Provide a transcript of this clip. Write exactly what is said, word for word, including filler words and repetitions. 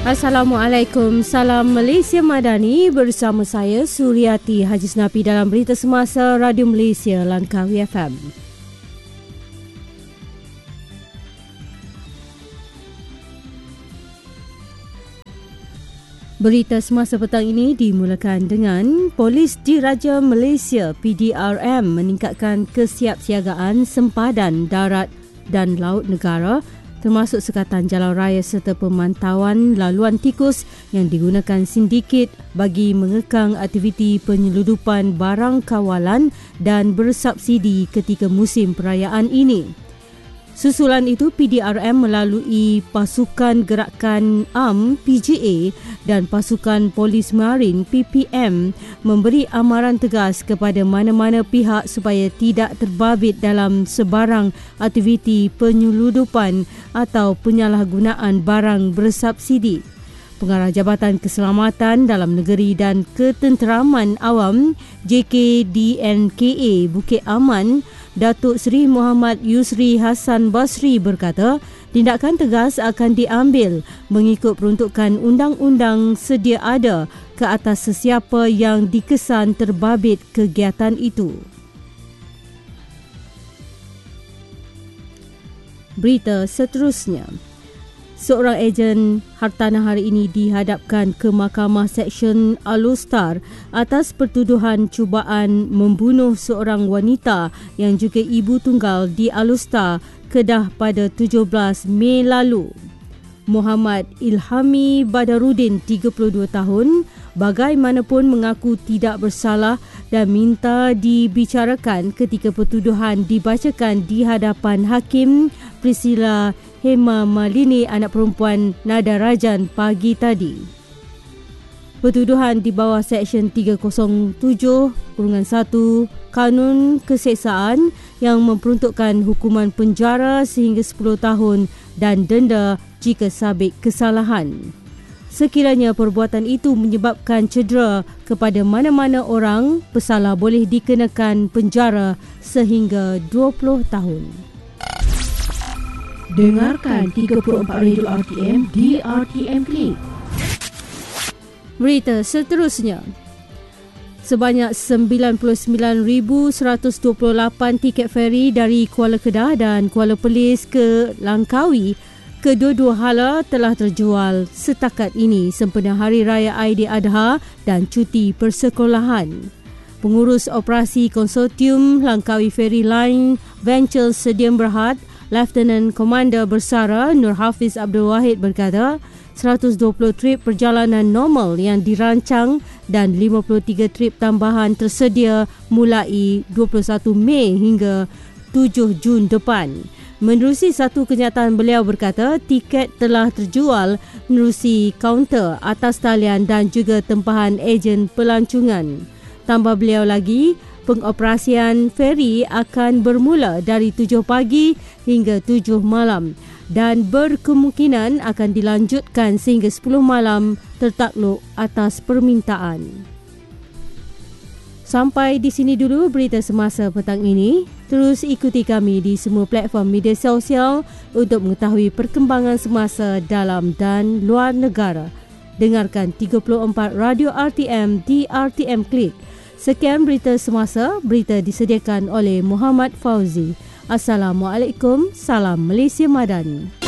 Assalamualaikum, salam Malaysia Madani, bersama saya Suryati Haji Senapi dalam Berita Semasa Radio Malaysia Langkawi F M. Berita semasa petang ini dimulakan dengan Polis Diraja Malaysia P D R M meningkatkan kesiapsiagaan sempadan darat dan laut negara termasuk sekatan jalan raya serta pemantauan laluan tikus yang digunakan sindiket bagi mengekang aktiviti penyeludupan barang kawalan dan bersubsidi ketika musim perayaan ini. Susulan itu, P D R M melalui Pasukan Gerakan A M P G A dan Pasukan Polis Marin P P M memberi amaran tegas kepada mana-mana pihak supaya tidak terbabit dalam sebarang aktiviti penyeludupan atau penyalahgunaan barang bersubsidi. Pengarah Jabatan Keselamatan Dalam Negeri dan Ketenteraman Awam J K D N K A Bukit Aman, Datuk Seri Muhammad Yusri Hassan Basri berkata, tindakan tegas akan diambil mengikut peruntukan undang-undang sedia ada ke atas sesiapa yang dikesan terbabit kegiatan itu. Berita seterusnya. Seorang ejen hartanah hari ini dihadapkan ke Mahkamah Seksyen Alustar atas pertuduhan cubaan membunuh seorang wanita yang juga ibu tunggal di Alustar, Kedah pada tujuh belas Mei lalu. Muhammad Ilhami Badarudin, tiga puluh dua tahun, bagaimanapun mengaku tidak bersalah dan minta dibicarakan ketika pertuduhan dibacakan di hadapan Hakim Priscilla Hema Malini, anak perempuan Nada Rajan, pagi tadi. Pertuduhan di bawah Seksyen tiga kosong tujuh satu Kanun Keseksaan yang memperuntukkan hukuman penjara sehingga sepuluh tahun dan denda jika sabit kesalahan. Sekiranya perbuatan itu menyebabkan cedera kepada mana-mana orang, pesalah boleh dikenakan penjara sehingga dua puluh tahun. Dengarkan tiga puluh empat Radio R T M di R T M Click. Berita seterusnya. Sebanyak sembilan puluh sembilan ribu seratus dua puluh lapan tiket feri dari Kuala Kedah dan Kuala Perlis ke Langkawi kedua-dua hala telah terjual setakat ini sempena Hari Raya Aidiladha dan cuti persekolahan. Pengurus Operasi Konsortium Langkawi Ferry Line Ventures Sdn Berhad, Lieutenant Commander Bersara Nur Hafiz Abdul Wahid berkata, seratus dua puluh trip perjalanan normal yang dirancang dan lima puluh tiga trip tambahan tersedia mulai dua puluh satu Mei hingga tujuh Jun depan. Menerusi satu kenyataan, beliau berkata tiket telah terjual menerusi kaunter atas talian dan juga tempahan ejen pelancongan. Tambah beliau lagi, pengoperasian feri akan bermula dari tujuh pagi hingga tujuh malam dan berkemungkinan akan dilanjutkan sehingga sepuluh malam tertakluk atas permintaan. Sampai di sini dulu berita semasa petang ini. Terus ikuti kami di semua platform media sosial untuk mengetahui perkembangan semasa dalam dan luar negara. Dengarkan tiga puluh empat Radio R T M di R T M Click. Sekian berita semasa, berita disediakan oleh Muhammad Fauzi. Assalamualaikum, salam Malaysia Madani.